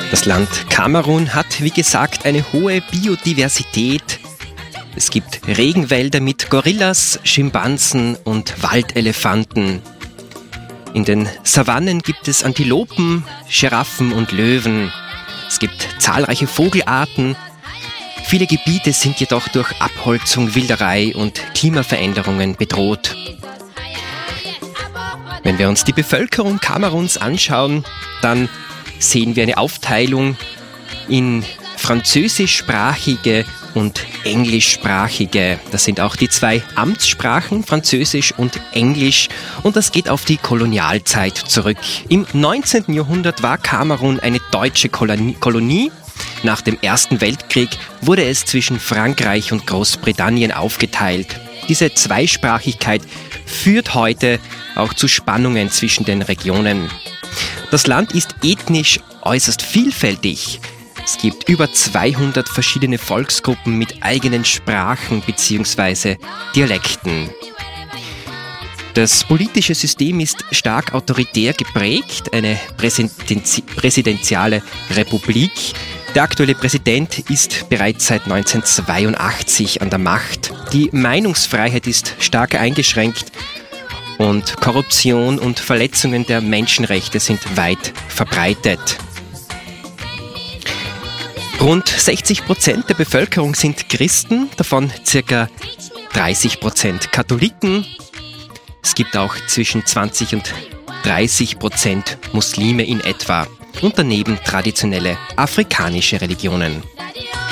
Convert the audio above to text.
Das Land Kamerun hat, wie gesagt, eine hohe Biodiversität. Es gibt Regenwälder mit Gorillas, Schimpansen und Waldelefanten. In den Savannen gibt es Antilopen, Giraffen und Löwen. Es gibt zahlreiche Vogelarten. Viele Gebiete sind jedoch durch Abholzung, Wilderei und Klimaveränderungen bedroht. Wenn wir uns die Bevölkerung Kameruns anschauen, dann sehen wir eine Aufteilung in französischsprachige und englischsprachige. Das sind auch die zwei Amtssprachen, Französisch und Englisch. Und das geht auf die Kolonialzeit zurück. Im 19. Jahrhundert war Kamerun eine deutsche Kolonie. Nach dem Ersten Weltkrieg wurde es zwischen Frankreich und Großbritannien aufgeteilt. Diese Zweisprachigkeit führt heute auch zu Spannungen zwischen den Regionen. Das Land ist ethnisch äußerst vielfältig. Es gibt über 200 verschiedene Volksgruppen mit eigenen Sprachen bzw. Dialekten. Das politische System ist stark autoritär geprägt, eine präsidentiale Republik. Der aktuelle Präsident ist bereits seit 1982 an der Macht. Die Meinungsfreiheit ist stark eingeschränkt und Korruption und Verletzungen der Menschenrechte sind weit verbreitet. Rund 60% der Bevölkerung sind Christen, davon ca. 30% Katholiken. Es gibt auch zwischen 20 und 30% Muslime in etwa und daneben traditionelle afrikanische Religionen.